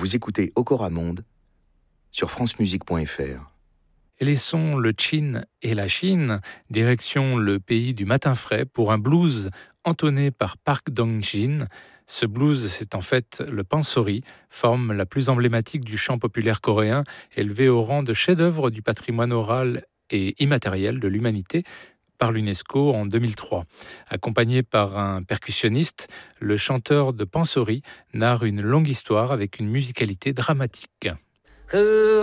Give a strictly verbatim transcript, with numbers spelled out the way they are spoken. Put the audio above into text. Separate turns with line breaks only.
Vous écoutez Okoramonde sur francemusique point f r.
Et laissons le Chin et la Chine, direction le pays du matin frais pour un blues entonné par Park Dong-jin. Ce blues, c'est en fait le pansori, forme la plus emblématique du chant populaire coréen, élevé au rang de chef-d'œuvre du patrimoine oral et immatériel de l'humanité par l'UNESCO en deux mille trois. Accompagné par un percussionniste, le chanteur de pansori narre une longue histoire avec une musicalité dramatique.